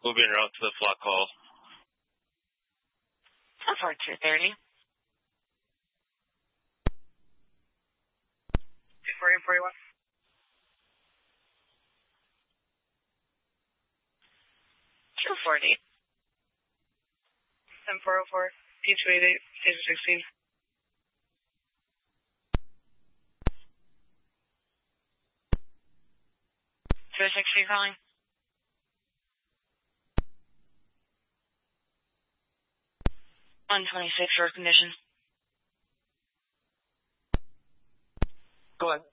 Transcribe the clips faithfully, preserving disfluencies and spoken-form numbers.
Moving route to the flock call. four two thirty. two forty and forty-one. two forty. seven four oh four, P two eighty-eight, station sixteen. two sixty calling. one twenty-six, road condition. Go ahead.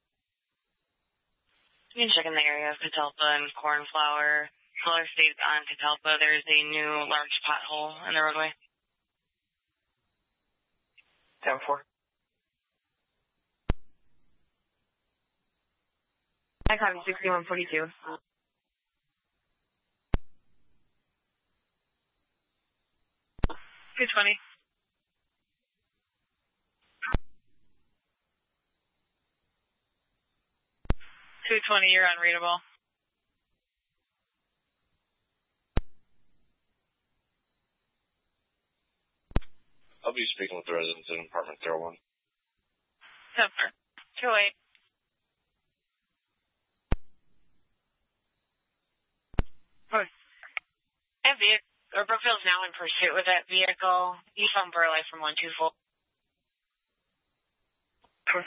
You can check in the area of Catalpa and Cornflower. Caller states on Catalpa there is a new large pothole in the roadway. ten four. I copy sixty-one forty-two. two twenty. two twenty, you're unreadable. I'll be speaking with the residents in apartment zero one. Super. two eight. Hi. That vehicle, or Brookfield's now in pursuit with that vehicle. Eastbound Burleigh from one two four. Sure.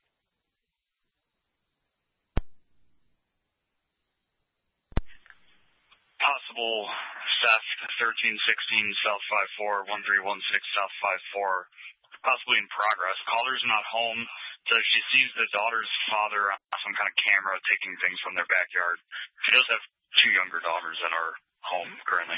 Possible theft, thirteen sixteen South five four, one three one six South five four, possibly in progress. Caller's not home, so she sees the daughter's father on some kind of camera taking things from their backyard. She does have two younger daughters in our home currently.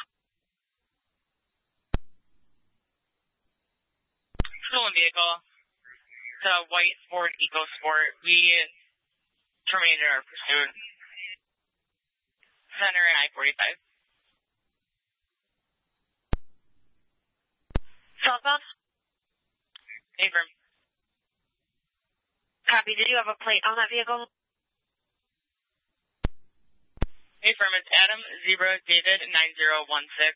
Stolen vehicle. It's a white Ford EcoSport. We terminated our pursuit. Center and I forty-five. Southbound? Affirm. Copy. Did you have a plate on that vehicle? Affirm. It's Adam Zebra David nine zero one six.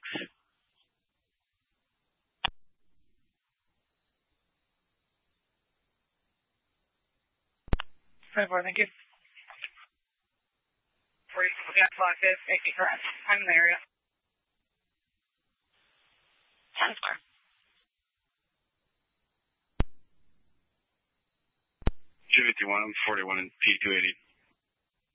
five four, thank you. We got clock this. Thank you, correct. I'm in the area. ten four. two fifty-one, forty-one, and P two eighty.